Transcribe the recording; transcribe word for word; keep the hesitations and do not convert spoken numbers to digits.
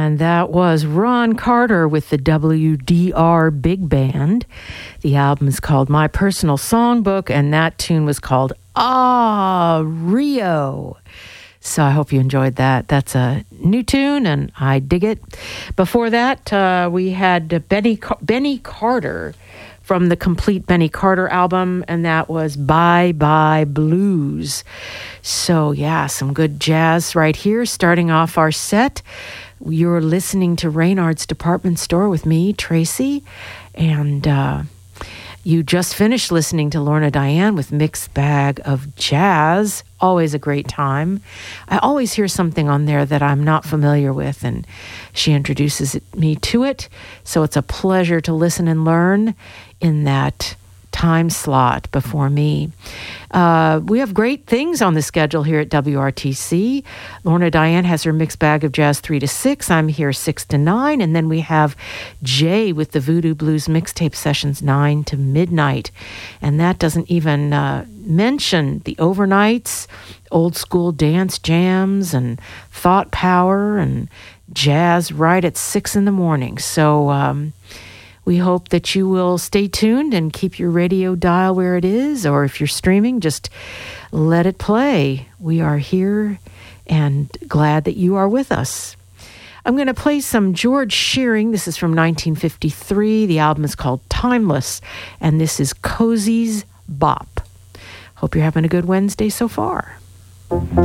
And that was Ron Carter with the W D R Big Band. The album is called My Personal Songbook, and that tune was called Ah, Rio. So I hope you enjoyed that. That's a new tune, and I dig it. Before that, uh, we had Benny, Benny Carter from the complete Benny Carter album, and that was Bye Bye Blues. So yeah, some good jazz right here. Starting off our set, you're listening to Reynard's Department Store with me, Tracy, and uh, you just finished listening to Lorna Diane with Mixed Bag of Jazz. Always a great time. I always hear something on there that I'm not familiar with, and she introduces it, me to it. So it's a pleasure to listen and learn in that time slot before me. Uh, we have great things on the schedule here at W R T C. Lorna Diane has her Mixed Bag of Jazz three to six. I'm here six to nine. And then we have Jay with the Voodoo Blues mixtape sessions nine to midnight. And that doesn't even uh, mention the overnights, old school dance jams, and thought power, and jazz right at six in the morning. So, um, we hope that you will stay tuned and keep your radio dial where it is, or if you're streaming, just let it play. We are here and glad that you are with us. I'm going to play some George Shearing. This is from nineteen fifty-three. The album is called Timeless, and this is Cozy's Bop. Hope you're having a good Wednesday so far.